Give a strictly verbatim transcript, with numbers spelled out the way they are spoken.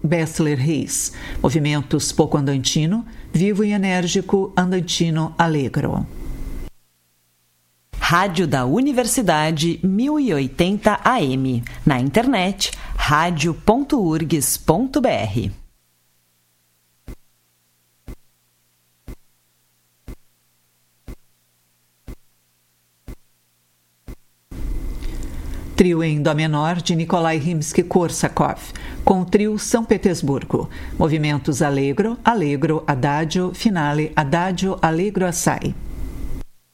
Bessler Reis. Movimentos pouco andantino, vivo e enérgico, andantino alegro. Rádio da Universidade mil e oitenta A M. Na internet, rádio ponto urgs ponto br. Trio em Dó menor de Nikolai Rimsky-Korsakov, com o trio São Petersburgo. Movimentos allegro, allegro, adagio, finale, adagio, allegro assai.